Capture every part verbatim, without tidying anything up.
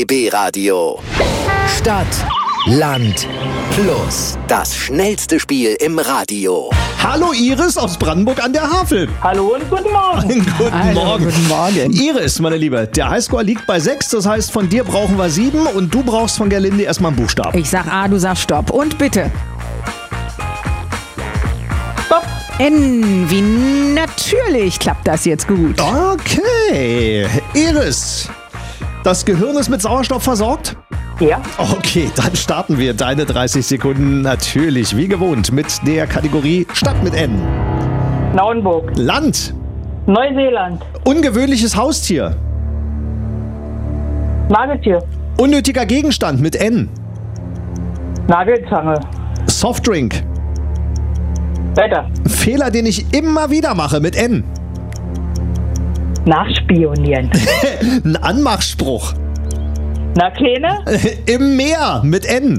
B B-Radio. Stadt, Land, Plus. Das schnellste Spiel im Radio. Hallo Iris aus Brandenburg an der Havel. Hallo und guten Morgen. Guten Hallo, Morgen. guten Morgen. Iris, meine Liebe, der Highscore liegt bei sechs, das heißt, von dir brauchen wir sieben und du brauchst von Gerlinde erstmal einen Buchstaben. Ich sag A, du sagst Stopp. Und bitte. Stopp. N wie natürlich klappt das jetzt gut. Okay, Iris, das Gehirn ist mit Sauerstoff versorgt? Ja. Okay, dann starten wir deine dreißig Sekunden natürlich wie gewohnt mit der Kategorie Stadt mit N. Naunburg. Land, Neuseeland. ungewöhnliches Haustier, Nagetier. unnötiger Gegenstand mit N, Nagelzange. Softdrink, Wetter. Fehler, den ich immer wieder mache mit N, Nachspionieren. ein Anmachspruch, Na, Kleine. im Meer mit N,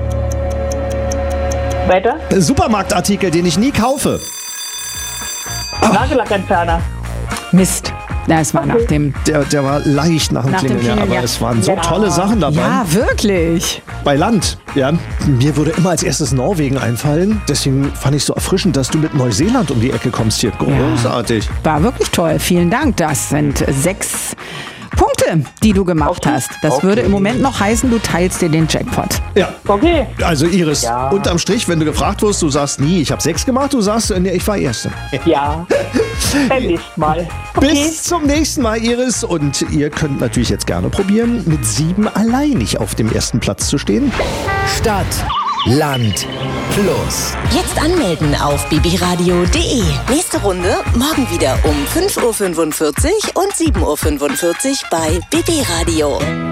Wetter. Supermarktartikel, den ich nie kaufe. Nagellackentferner. Mist. Das war nach dem... Der, der war leicht nach dem Nach dem Klingeln, ja, Klingeln, aber ja. es waren so Ja. tolle Sachen dabei. Ja, wirklich. Bei Land, ja, mir würde immer als erstes Norwegen einfallen. Deswegen fand ich so erfrischend, dass du mit Neuseeland um die Ecke kommst hier. Großartig. War wirklich toll. Vielen Dank. Das sind sechs Punkte, die du gemacht Okay. hast. Das Okay. würde im Moment noch heißen, du teilst dir den Jackpot. Ja. Okay. Also Iris, Ja. unterm Strich, wenn du gefragt wirst, du sagst nie, ich habe sechs gemacht, du sagst, äh, nee, ich war Erste. Ja. Beim nächsten Mal. Okay. Bis zum nächsten Mal, Iris. Und ihr könnt natürlich jetzt gerne probieren, mit sieben alleinig auf dem ersten Platz zu stehen. Stadt, Land, Plus. Jetzt anmelden auf b b radio punkt d e. Nächste Runde morgen wieder um fünf Uhr fünfundvierzig und sieben Uhr fünfundvierzig bei B B Radio.